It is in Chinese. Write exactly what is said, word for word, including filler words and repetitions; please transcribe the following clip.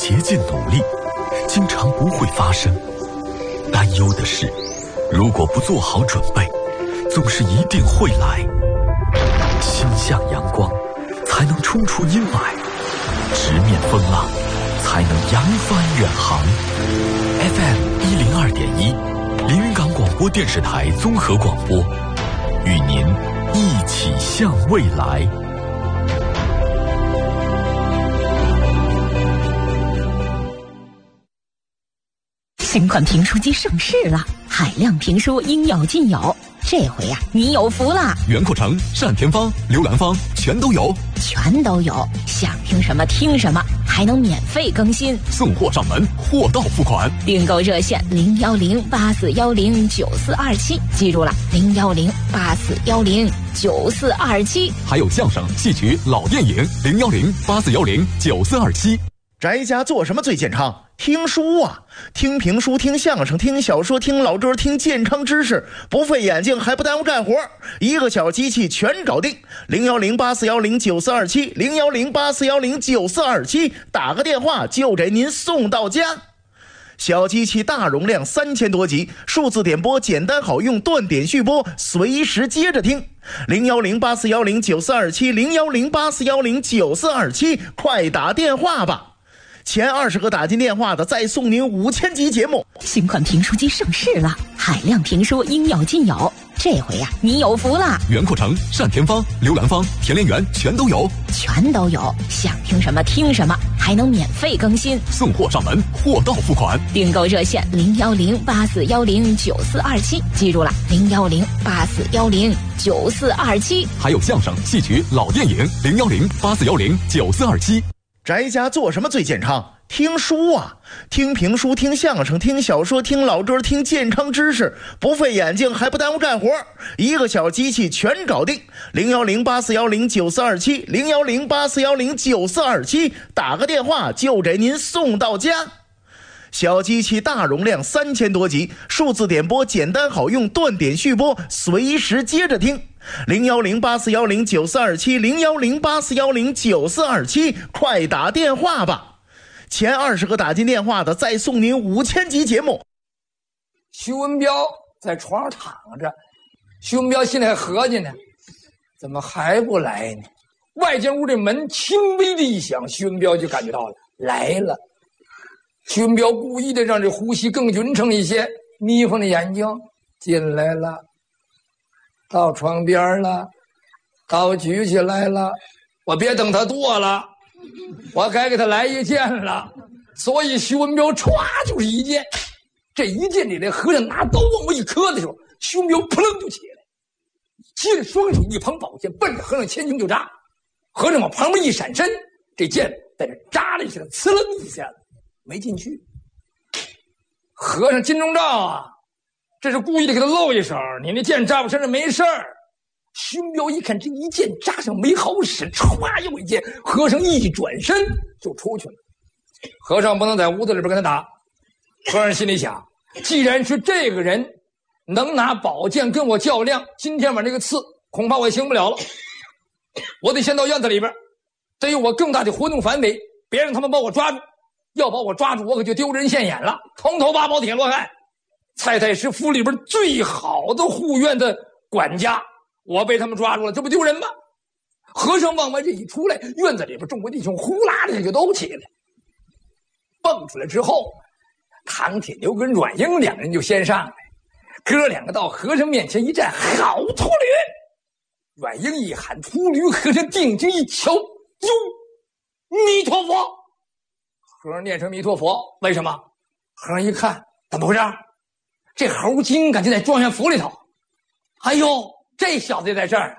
竭尽努力，经常不会发生。担忧的是，如果不做好准备，总是一定会来。心向阳光，才能冲出阴霾；直面风浪，才能扬帆远航。F M 一零二点一，连云港广播电视台综合广播，与您一起向未来。 新款评书机上市了，海量评书应有尽有。这回呀、啊，你有福了！ 袁阔成、单田芳、刘兰芳全都有， 全都有。想听什么听什么，还能免费更新， 送货上门，货到付款。 订购热线零幺零八四幺零九四二七，记住了，零幺零八四幺零九四二七。 还有相声、戏曲、老电影零幺零八四幺零九四二七。 宅家做什么最健康？听书啊，听评书，听相声，听小说，听老歌，听健康知识，不费眼睛还不耽误干活，一个小机器全搞定。零幺零八四幺零九四二七，零幺零八四幺零九四二七，打个电话就给您送到家。小机器大容量，三千多集，数字点播简单好用，断点续播，随时接着听。零幺零八四幺零九四二七，零幺零八四幺零九四二七，快打电话吧！前二十个打进电话的，再送您五千集节目。 新款评书机上市了，海量评书应有尽有。这回呀、啊，你有福了！ 袁阔成、单田芳、刘兰芳、田连元全都有， 全都有。想听什么听什么，还能免费更新， 送货上门，货到付款。 订购热线零幺零八四幺零九四二七，记住了，零幺零八四幺零九四二七。 还有相声、戏曲、老电影零幺零八四幺零九四二七。 宅家做什么最健康？听书啊，听评书，听相声，听小说，听老歌，听健康知识，不费眼睛还不耽误干活，一个小机器全搞定。零幺零八四幺零九四二七，零幺零八四幺零九四二七，打个电话就给您送到家。小机器大容量，三千多集，数字点播简单好用，断点续播，随时接着听。零幺零八四幺零九四二七，零幺零八四幺零九四二七，快打电话吧！前二十个打进电话的，再送您五千集节目。 徐文彪在床上躺着，徐文彪心里还合计呢，怎么还不来呢？外间屋的门轻微的一响，徐文彪就感觉到了来了。徐文彪故意的让这呼吸更匀称一些，眯缝着眼睛进来了，到床边了，刀举起来了，我别等他剁了，我该给他来一剑了。所以徐文彪歘就是一剑，这一剑里，这和尚拿刀往我一磕的时候，徐文彪扑棱就起来，接着双手一捧宝剑，奔着和尚前胸就扎。和尚往旁边一闪身，这剑在这扎了一下，呲楞一下子没进去。和尚金钟罩啊，这是故意的给他露一手，你那剑扎不身上没事儿。徐文彪一看这一剑扎上没好使，歘又一剑，和尚一转身就出去了。和尚不能在屋子里边跟他打，和尚心里想，既然是这个人能拿宝剑跟我较量，今天晚上这个刺恐怕我也行不了了，我得先到院子里边，得有我更大的活动范围，别让他们把我抓住，要把我抓住我可就丢人现眼了，通头八宝铁罗汉，蔡太师府里边最好的护院的管家，我被他们抓住了，这不丢人吗？和尚往外这一出来，院子里边众位弟兄呼啦的就都起来，蹦出来之后，唐铁牛跟阮英两人就先上来，哥两个到和尚面前一站，好秃驴！阮英一喊秃驴，和尚定睛一瞧，哟，弥陀佛！和尚念成弥陀佛，为什么？和尚一看，怎么回事？这猴精敢就在状元府里头！哎呦，这小子也在这儿！